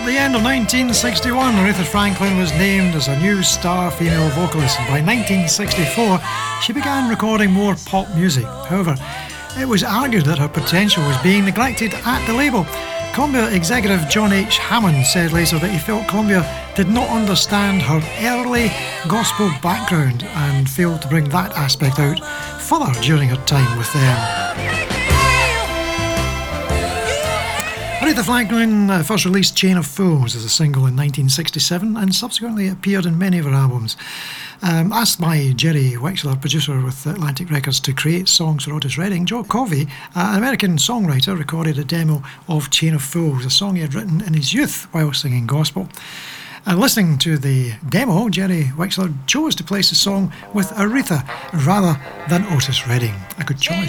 the end of 1961, Aretha Franklin was named as a new star female vocalist, and by 1964 she began recording more pop music. However, it was argued that her potential was being neglected at the label. Columbia executive John H. Hammond said later that he felt Columbia did not understand her early gospel background and failed to bring that aspect out further during her time with them. Aretha Franklin first released Chain of Fools as a single in 1967 and subsequently appeared in many of her albums. Asked by Jerry Wexler, producer with Atlantic Records, to create songs for Otis Redding, Joe Covey, an American songwriter, recorded a demo of Chain of Fools, a song he had written in his youth while singing gospel. And listening to the demo, Jerry Wexler chose to place the song with Aretha rather than Otis Redding. A good choice.